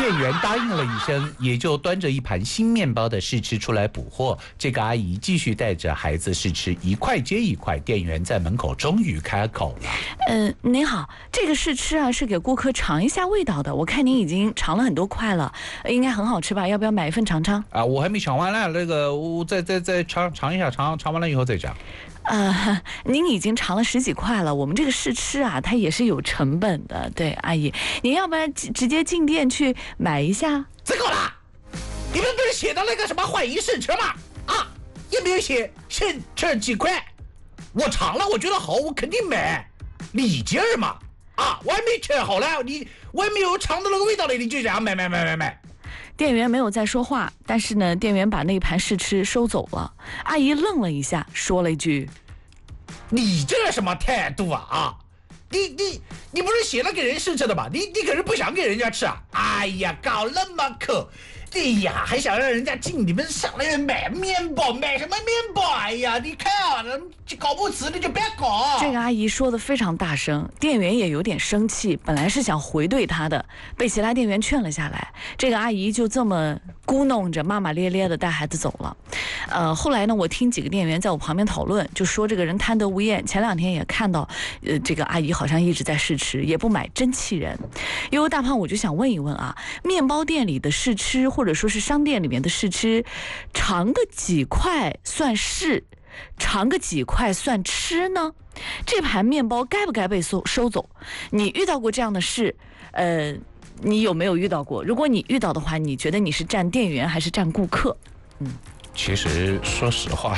店员答应了一声，也就端着一盘新面包的试吃出来补货。这个阿姨继续带着孩子试吃，一块接一块。店员在门口终于开口了：“ 您好，这个试吃啊是给顾客尝一下味道的。我看您已经尝了很多块了，应该很好吃吧？要不要买一份尝尝？” 啊，我还没尝完呢，那个我再尝一下，尝完了以后再讲。 您已经尝了10几块了，我们这个试吃啊，它也是有成本的。对，阿姨，您要不然直接进店去买一下？ 这够了，你们不是写的那个什么欢迎试吃吗？啊，也没有写先吃几块。我尝了，我觉得好，我肯定买，理劲儿嘛。啊，我还没吃好了，我还没有尝到那个味道呢，你就想买。 店员没有再说话，但是呢，店员把那盘试吃收走了。阿姨愣了一下，说了一句：“ 你这什么态度啊？啊，你不是写了给人试吃的吧？你可是不想给人家吃啊？哎呀，搞那么口！哎呀，还想让人家进你们上来买面包，买什么面包？哎呀，你看啊，搞不死你就别搞。” 这个阿姨说的非常大声，店员也有点生气，本来是想回怼她的，被其他店员劝了下来。这个阿姨就这么咕哝着，骂骂咧咧的带孩子走了。后来呢，我听几个店员在我旁边讨论，就说这个人贪得无厌。前2天也看到，这个阿姨好像一直在试吃，也不买，真气人。因为大胖，我就想问一问啊，面包店里的试吃，或者说是商店里面的试吃，尝个几块算是，尝个几块算吃呢？这盘面包该不该被收走？你遇到过这样的事？你有没有遇到过？如果你遇到的话，你觉得你是站店员还是站顾客？ 其实说实话，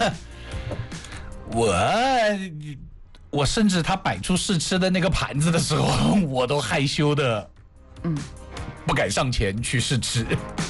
我甚至他摆出试吃的那个盘子的时候，我都害羞的，不敢上前去试吃，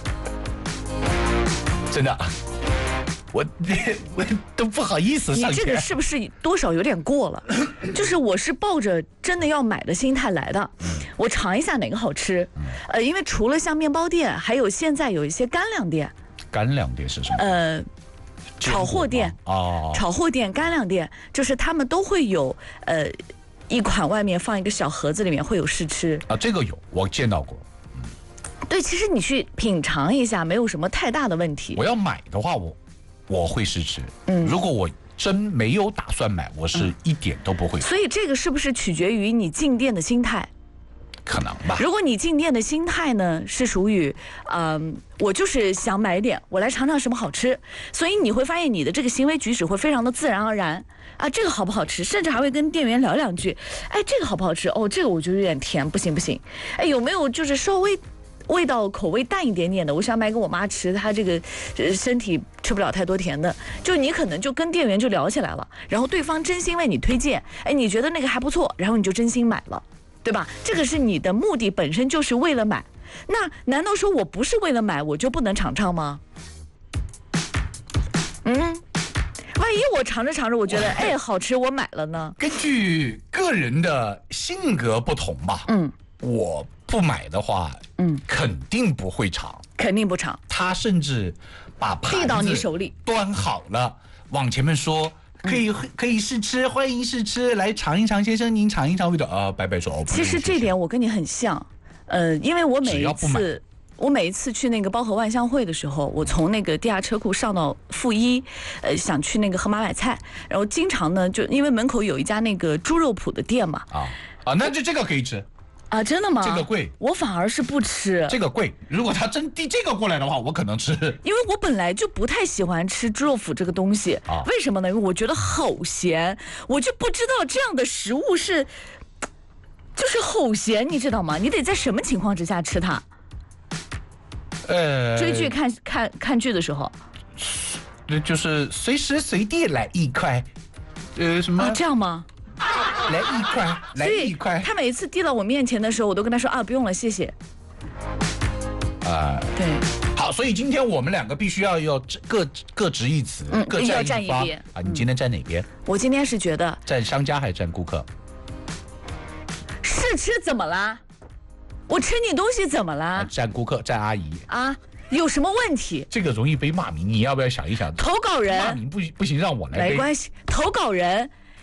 真的，我都不好意思上前。 你这个是不是多少有点过了？就是我是抱着真的要买的心态来的，我尝一下哪个好吃。因为除了像面包店，还有现在有一些干粮店。 干粮店是什么？ 炒货店哦， 炒货店、干粮店，就是他们都会有一款外面放一个小盒子，里面会有试吃啊，这个有我见到过。 对，其实你去品尝一下，没有什么太大的问题。 我要买的话，我会试吃。如果我真没有打算买，我是一点都不会。 所以这个是不是取决于你进店的心态？ 可能吧。 如果你进店的心态呢，是属于，我就是想买点，我来尝尝什么好吃，所以你会发现你的这个行为举止会非常的自然而然啊，这个好不好吃，甚至还会跟店员聊2句，哎，这个好不好吃？哦，这个我觉得有点甜，不行，哎，有没有就是稍微味道口味淡一点点的？我想买给我妈吃，她这个身体吃不了太多甜的，就你可能就跟店员就聊起来了，然后对方真心为你推荐，哎，你觉得那个还不错，然后你就真心买了。对吧？这个是你的目的本身就是为了买，那难道说我不是为了买，我就不能尝尝吗？万一我尝着，我觉得哎好吃，我买了呢？ 根据个人的性格不同吧。我不买的话，肯定不会尝， 肯定不尝。 他甚至把盘子递到你手里， 端好了，往前面说。可以试吃，欢迎试吃，来尝一尝，先生您尝一尝味道啊！摆摆手。 其实这点我跟你很像，因为我每一次去那个包河万象汇的时候，我从那个地下车库上到负1，想去那个河马买菜，然后经常呢，就因为门口有一家那个猪肉铺的店嘛， 那就这个可以吃。 啊，真的吗？ 这个贵， 我反而是不吃。 这个贵，如果他真递这个过来的话，我可能吃。 因为我本来就不太喜欢吃猪肉脯这个东西，为什么呢？因为我觉得好咸，我就不知道这样的食物就是齁咸，你知道吗？你得在什么情况之下吃它？追剧看剧的时候， 就是随时随地来一块，什么？ 这样吗？ 来一块。 他每次递到我面前的时候，我都跟他说不用了，谢谢。对。 好，所以今天我们2个必须要各执一词，各站一方。你今天站哪边？ 我今天是觉得站商家还是站顾客？ 试吃怎么啦？我吃你东西怎么啦？ 站顾客，站阿姨有什么问题？ 这个容易被骂名，你要不要想一想？ 投稿人骂名不行，让我来背。 没关系，投稿人。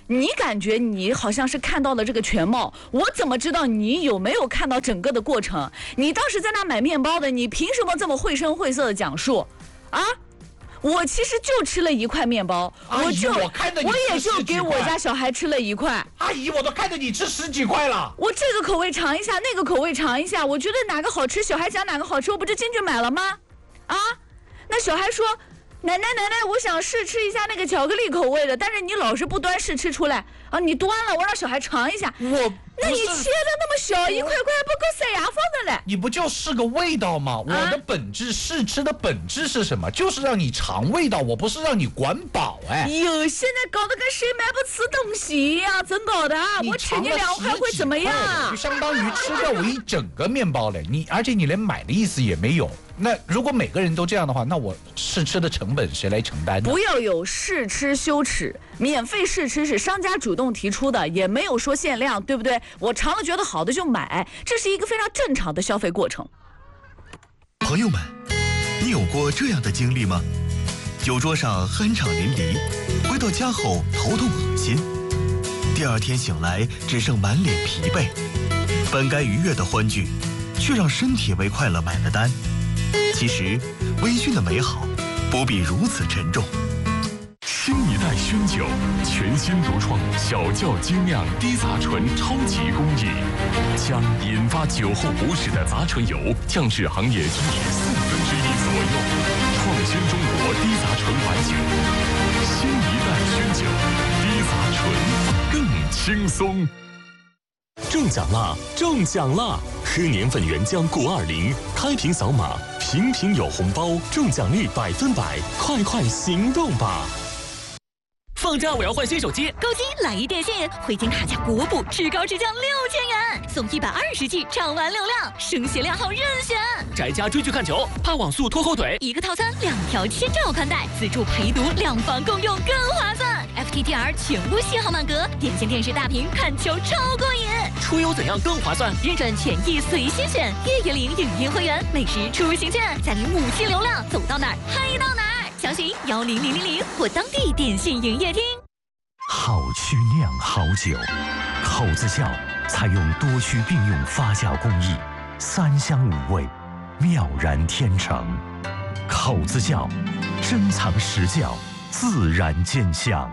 你感觉你好像是看到了这个全貌，我怎么知道你有没有看到整个的过程？你当时在那买面包的，你凭什么这么绘声绘色的讲述啊？我其实就吃了1块面包，我也就给我家小孩吃了1块。 阿姨，我都看着你吃10几块了。 我这个口味尝一下，那个口味尝一下，我觉得哪个好吃，小孩讲哪个好吃，我不就进去买了吗？啊，那小孩说，奶奶，我想试吃一下那个巧克力口味的，但是你老是不端试吃出来啊，你端了，我让小孩尝一下。那你切的那么小，1块不够塞牙缝的嘞。 你不就是个味道吗？我的本质试吃的本质是什么？就是让你尝味道，我不是让你管饱哎。 哟，现在搞得跟谁买不吃东西一样，真搞的啊！我请你2块会怎么样？ 就相当于吃掉我一整个面包嘞。而且你连买的意思也没有。那如果每个人都这样的话，那我试吃的成本谁来承担呢？ 不要有试吃羞耻，免费试吃是商家主动提出的，也没有说限量，对不对？我尝了觉得好的就买，这是一个非常正常的消费过程。 朋友们，你有过这样的经历吗？酒桌上酣畅淋漓，回到家后头痛恶心，第2天醒来只剩满脸疲惫，本该愉悦的欢聚，却让身体为快乐买了单。其实，微醺的美好不必如此沉重。 新一代熏酒，全新独创小窖精酿低杂醇超级工艺，将引发酒后不适的杂醇油降至行业低于1/4左右，创新中国低杂醇白酒。新一代熏酒，低杂醇更轻松。中奖啦！中奖啦！喝年份原浆钴20，开瓶扫码，瓶瓶有红包，中奖率100%，快行动吧！ 放假我要换新手机， 购机来一电信，汇金卡价国补，至高至降6000元，送120G 畅玩流量，声学量号任选。 宅家追剧看球，怕网速拖后腿， 一个套餐2条千兆宽带，自助陪读，2房共用更划算。FTTR 全屋信号满格，点线电视大屏看球超过瘾。 出游怎样更划算？ 认准权益随心选，月月领影音会员，每时出行券，再领母亲流量，走到哪儿嗨到哪儿。详询10000或当地电信营业厅。 好曲酿好酒，口子窖采用多区并用发酵工艺，3香5味，妙然天成。口子窖，珍藏实窖，自然见香。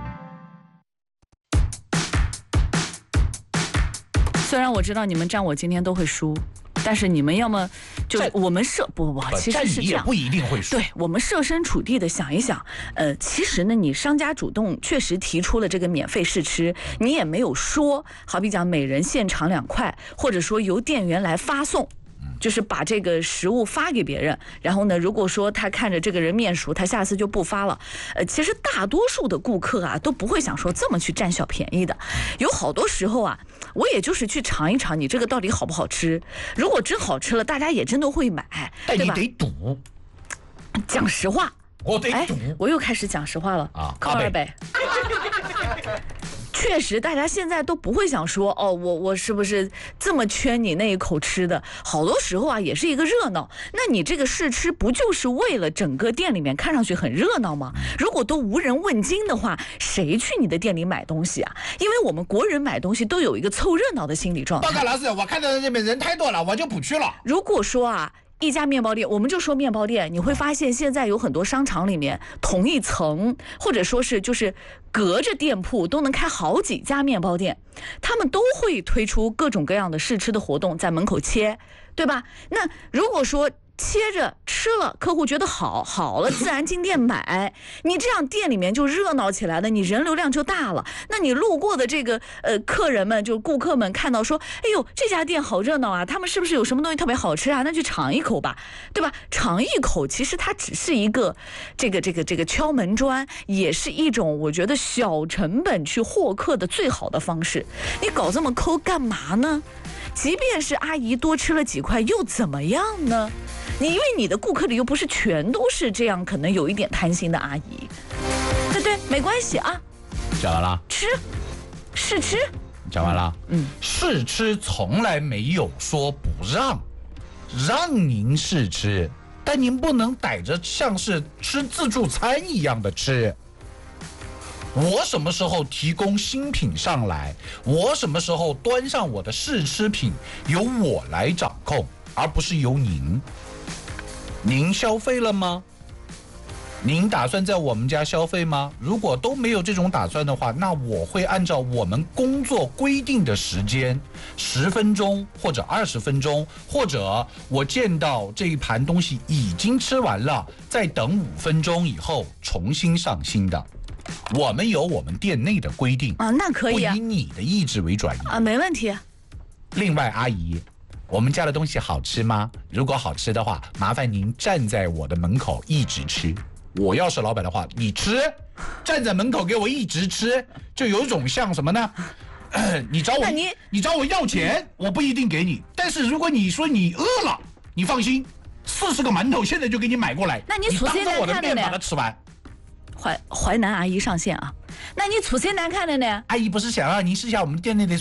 虽然我知道你们站我今天都会输，但是你们要么就是我们其实是这样， 也不一定会输。 对，我们设身处地的想一想，其实呢，你商家主动确实提出了这个免费试吃，你也没有说，好比讲每人限尝2块，或者说由店员来发送。就是把这个食物发给别人，然后呢，如果说他看着这个人面熟，他下次就不发了。其实大多数的顾客啊都不会想说这么去占小便宜的，有好多时候啊，我也就是去尝一尝你这个到底好不好吃。如果真好吃了，大家也真的会买， 但你得赌。 讲实话， 我得赌。 我又开始讲实话了啊，扣2杯。确实，大家现在都不会想说哦，我是不是这么缺你那一口吃的？好多时候啊，也是一个热闹。那你这个试吃不就是为了整个店里面看上去很热闹吗？如果都无人问津的话，谁去你的店里买东西啊？因为我们国人买东西都有一个凑热闹的心理状态。 报告老师，我看到那边人太多了，我就不去了。 如果说啊，一家面包店，我们就说面包店，你会发现现在有很多商场里面同一层，或者说是就是隔着店铺都能开好几家面包店，他们都会推出各种各样的试吃的活动，在门口切，对吧？那如果说切着吃了，客户觉得好了，自然进店买。你这样店里面就热闹起来了，你人流量就大了。那你路过的这个客人们，就顾客们看到说，哎呦，这家店好热闹啊，他们是不是有什么东西特别好吃啊？那就尝一口吧，对吧？尝一口其实它只是一个这个敲门砖，也是一种我觉得小成本去获客的最好的方式。你搞这么抠干嘛呢？即便是阿姨多吃了几块又怎么样呢？因为你的顾客里又不是全都是这样，可能有一点贪心的阿姨，对对，没关系啊。 讲完了， 试吃， 讲完了。试吃从来没有说不让您试吃，但您不能逮着像是吃自助餐一样的吃。 我什么时候提供新品上来，我什么时候端上我的试吃品，由我来掌控，而不是由您。您消费了吗？您打算在我们家消费吗？如果都没有这种打算的话，那我会按照我们工作规定的时间，10分钟或者20分钟，或者我见到这一盘东西已经吃完了，再等5分钟以后重新上新的。我们有我们店内的规定啊，那可以啊， 不以你的意志为转移啊，没问题。 另外，阿姨，我们家的东西好吃吗？如果好吃的话，麻烦您站在我的门口一直吃。我要是老板的话，你吃，站在门口给我一直吃，就有一种像什么呢？你找我要钱，我不一定给你。但是如果你说你饿了，你放心，40个馒头现在就给你买过来。 那你处谁难看的呢？ 当着我的面把它吃完。 淮南阿姨上线啊，那你处谁难看的呢？ 阿姨不是想让您试一下我们店内的